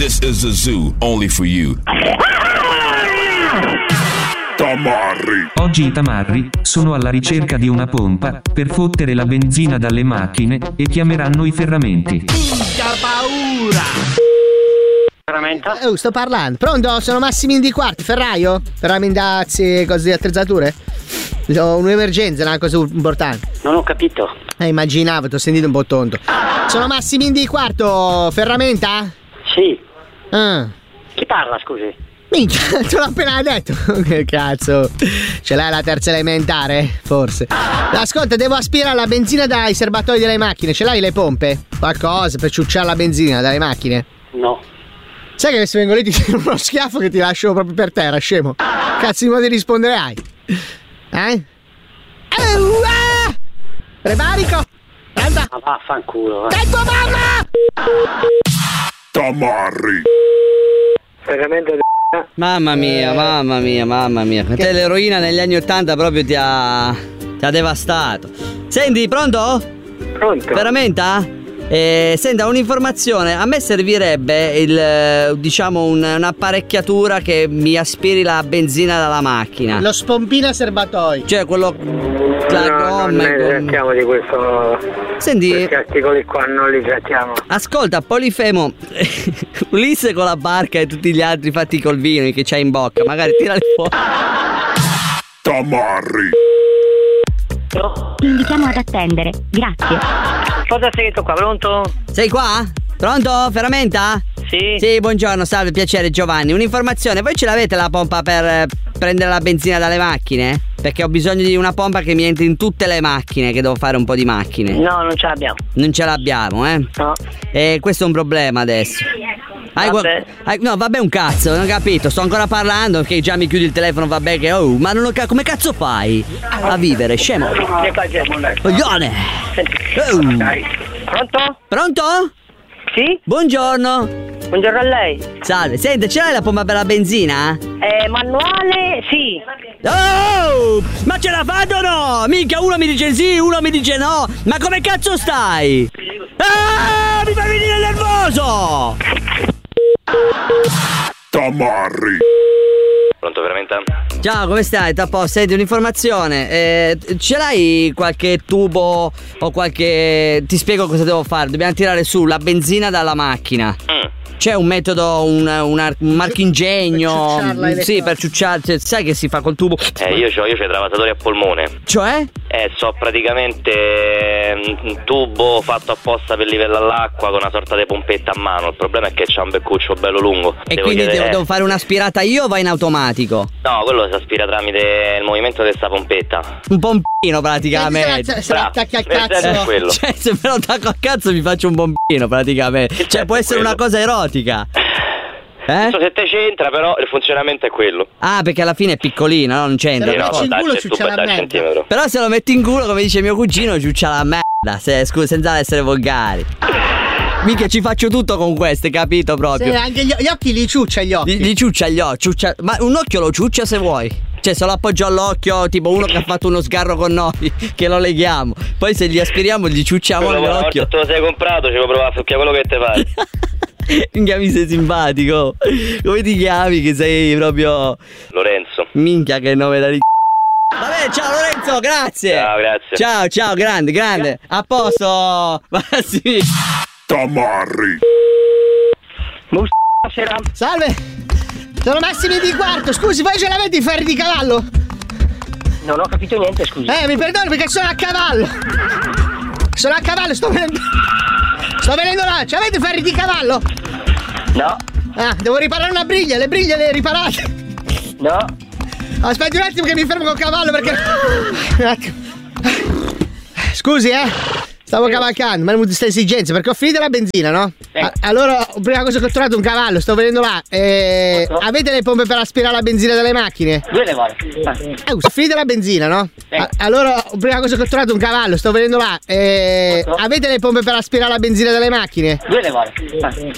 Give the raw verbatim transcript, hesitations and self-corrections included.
This is a zoo only for you. Tamarri. Oggi i tamarri sono alla ricerca di una pompa per fottere la benzina dalle macchine e chiameranno i ferramenti. Minchia paura! Ferramenta? Oh, sto parlando. Pronto? Sono Massimino di Quarti, ferraio? Ferramendazzi, cose di attrezzature? Ho un'emergenza, una cosa importante. Non ho capito. Eh, immaginavo, ti ho sentito un po' tonto. Sono Massimino di Quarto, ferramenta? Sì. Ah. Chi parla, scusi? Minchia, te l'ho appena detto. Che cazzo. Ce l'hai la terza elementare? Forse. Ascolta, devo aspirare la benzina dai serbatoi delle macchine. Ce l'hai le pompe? Qualcosa per ciucciare la benzina dalle macchine? No. Sai che se vengo lì ti tiro uno schiaffo che ti lascio proprio per terra, scemo. Cazzo di modo di rispondere hai? Eh? Eh, uh, Preparico! Anda! Ma vaffanculo, eh. Dai tua mamma! Tamarri. Ferramenta di... Mamma mia, mamma mia, mamma mia. Te l'eroina negli anni ottanta proprio ti ha... ti ha devastato. Senti, pronto? Pronto? Ferramenta? Eh, senta, un'informazione. A me servirebbe il, diciamo, un, un'apparecchiatura che mi aspiri la benzina dalla macchina. Lo spompino serbatoi. Cioè quello... la no, gomma, non ne gomma. trattiamo di questo. Senti, questi articoli qua non li trattiamo. ascolta, Polifemo, Ulisse con la barca e tutti gli altri fatti col vino che c'hai in bocca, magari tirali fuori. Tamarri. Ti invitiamo ad attendere, grazie. Cosa sei detto qua, pronto? Sei qua? Pronto? Ferramenta? Sì. Sì, buongiorno, salve, piacere Giovanni. Un'informazione, voi ce l'avete la pompa per eh, prendere la benzina dalle macchine? Perché ho bisogno di una pompa che mi entri in tutte le macchine, che devo fare un po' di macchine. No, non ce l'abbiamo. Non ce l'abbiamo, eh? No. E questo è un problema adesso. Hai gua- Vabbè. hai- no, vabbè un cazzo, non ho capito, sto ancora parlando perché già mi chiudi il telefono, vabbè che... Oh, ma non ho ca- come cazzo fai a vivere, scemo? Che faccio? Coglione! Senti. Oh. Dai. Pronto? Pronto? Sì? Buongiorno. Buongiorno a lei. Salve, senti, ce l'hai la pompa per la benzina? Eh, manuale? Sì. Oh! Ma ce la fate o no? Minchia, uno mi dice sì, uno mi dice no. Ma come cazzo stai? Ah! Mi fai venire nervoso! Tamarri. Pronto, veramente? Ciao, come stai? T'a posto? Senti, un'informazione. Eh, ce l'hai qualche tubo o qualche... Ti spiego cosa devo fare. Dobbiamo tirare su la benzina dalla macchina. Mm. C'è un metodo, un, un, ar- un marchingegno. Per ciucciarla sì, elettronica. per ciucciare. Cioè, sai che si fa col tubo? Eh, io c'ho, io c'ho i travasatori a polmone. Cioè? Eh, so praticamente eh, un tubo fatto apposta per livellare l'acqua con una sorta di pompetta a mano. Il problema è che c'ha un beccuccio bello lungo. E Devo quindi chiedere- devo, devo fare un'aspirata io o va in automatico? No, quello si aspira tramite il movimento di questa pompetta. Un pompino praticamente. Se, se la attacchi al Bravo, cazzo. è quello. Cioè, se me lo attacco a cazzo mi faccio un pompino praticamente. Cioè, certo, può essere quello. una cosa erotica. Eh? Non so se te c'entra, però il funzionamento è quello. Ah, perché alla fine è piccolino, no? Non c'entra. Se lo no, metti in dai, culo il ciuccia tubo è la da merda. centimetro. Però se lo metti in culo, come dice mio cugino, ciuccia la merda. Se, scusa, senza essere volgari. Mica ci faccio tutto con queste, capito proprio? Sì, anche gli, gli occhi li ciuccia gli occhi. Gli, gli ciuccia gli occhi, ciuccia- ma un occhio lo ciuccia se vuoi. Cioè se lo appoggio all'occhio, tipo uno che ha fatto uno sgarro con noi, che lo leghiamo. Poi se gli aspiriamo gli ciucciamo Quello, una volta l'occhio. te lo sei comprato, ci puoi provare a succhiare quello che te pare. Minchia, mi sei simpatico. Come ti chiami che sei proprio... Lorenzo. Minchia, che nome da ri... Vabbè, ciao Lorenzo, grazie. Ciao, grazie. Ciao, ciao, grande, grande. A posto. Ma sì. Tamarri. Buonasera. Salve. Sono Massimi di Quarto. Scusi, voi ce l'avete i ferri di cavallo? Non ho capito niente, scusi. Eh, mi perdoni perché sono a cavallo. Sono a cavallo, sto venendo. Sto venendo là. Ce l'avete i ferri di cavallo? No. Ah, devo riparare una briglia. Le briglie le riparate. No. Aspetti un attimo che mi fermo col cavallo perché... Un attimo. Scusi, eh. Stavo cavalcando, ma ho avuto queste esigenze perché ho finito la benzina, no? Eh. A- allora, prima cosa che ho trovato un cavallo, sto venendo là. Eh, Cosa? avete le pompe per aspirare la benzina dalle macchine? Due le vuole. Eh, ho finito la benzina, no? Eh. A- allora, prima cosa che ho trovato un cavallo, sto venendo là. Eh, Cosa? avete le pompe per aspirare la benzina dalle macchine? Due le vuole.